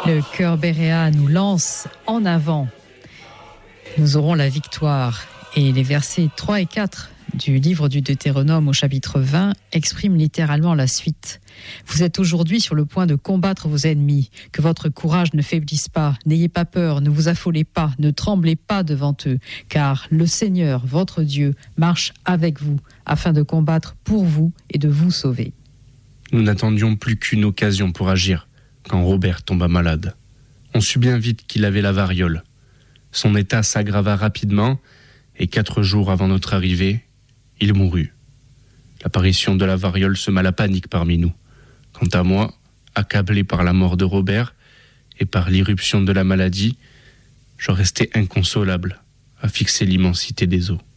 Le chœur Béréa nous lance en avant. Nous aurons la victoire. Et les versets 3 et 4 du livre du Deutéronome au chapitre 20 expriment littéralement la suite. Vous êtes aujourd'hui sur le point de combattre vos ennemis. Que votre courage ne faiblisse pas. N'ayez pas peur, ne vous affolez pas, ne tremblez pas devant eux. Car le Seigneur, votre Dieu, marche avec vous afin de combattre pour vous et de vous sauver. Nous n'attendions plus qu'une occasion pour agir quand Robert tomba malade. On sut bien vite qu'il avait la variole. Son état s'aggrava rapidement et 4 jours avant notre arrivée, il mourut. L'apparition de la variole sema la panique parmi nous. Quant à moi, accablé par la mort de Robert et par l'irruption de la maladie, je restais inconsolable à fixer l'immensité des eaux.